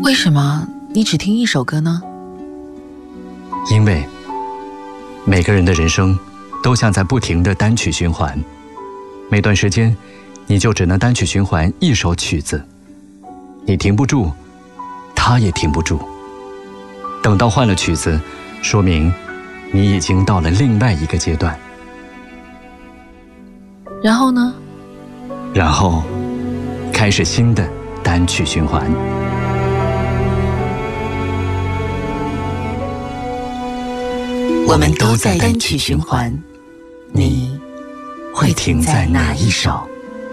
为什么你只听一首歌呢？ 因为每个人的人生都像在不停的单曲循环，每段时间你就只能单曲循环一首曲子，你停不住，他也停不住。等到换了曲子，说明你已经到了另外一个阶段。 然后呢？ 然后开始新的单曲循环。 我们都在单曲循环，你会停在哪一首？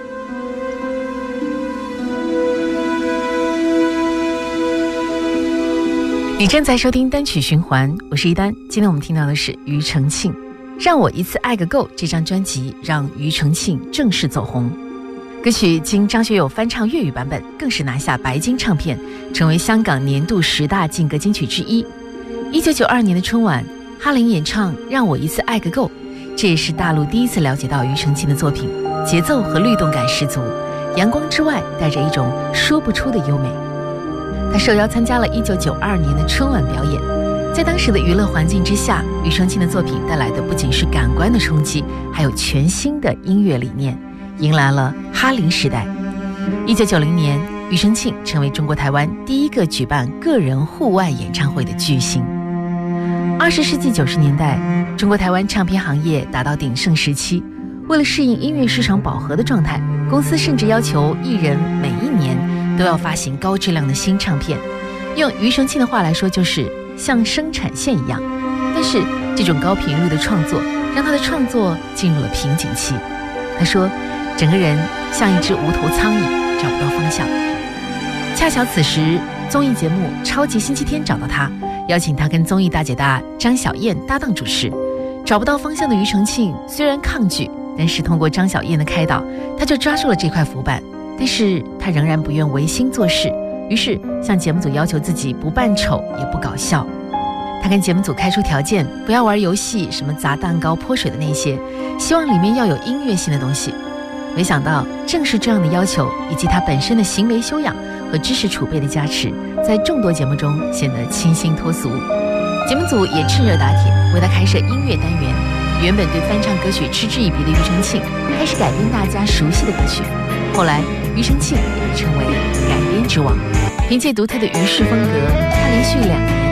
你正在收听单曲循环，我是一丹。今天我们听到的是庾澄庆《让我一次爱个够》这张专辑让庾澄庆正式走红。歌曲经张学友翻唱粤语版本，更是拿下白金唱片，成为香港年度10大劲歌金曲之一。1992年的春晚，哈林演唱《让我一次爱个够》，这也是大陆第一次了解到庾澄庆的作品，节奏和律动感十足，阳光之外带着一种说不出的优美。他受邀参加了1992年的春晚表演，在当时的娱乐环境之下，庾澄庆的作品带来的不仅是感官的冲击，还有全新的音乐理念，迎来了哈林时代。1990年，庾澄庆成为中国台湾第一个举办个人户外演唱会的巨星。20世纪90年代，中国台湾唱片行业达到鼎盛时期，为了适应音乐市场饱和的状态，公司甚至要求艺人每一年都要发行高质量的新唱片，用庾澄庆的话来说，就是像生产线一样。但是这种高频率的创作让他的创作进入了瓶颈期。他说，整个人像一只无头苍蝇，找不到方向。恰巧此时综艺节目《超级星期天》找到他，邀请他跟综艺大姐大张小燕搭档主持。找不到方向的庾澄庆虽然抗拒，但是通过张小燕的开导，他就抓住了这块浮板。但是他仍然不愿违心做事，于是向节目组要求自己不扮丑也不搞笑。他跟节目组开出条件，不要玩游戏，什么砸蛋糕泼水的那些，希望里面要有音乐性的东西。没想到正是这样的要求，以及他本身的行为修养和知识储备的加持，在众多节目中显得清新脱俗。节目组也趁热打铁，为他开设音乐单元。原本对翻唱歌曲嗤之以鼻的庾澄庆，开始改编大家熟悉的歌曲。后来庾澄庆也被称为改编之王，凭借独特的庾氏风格，他连续2年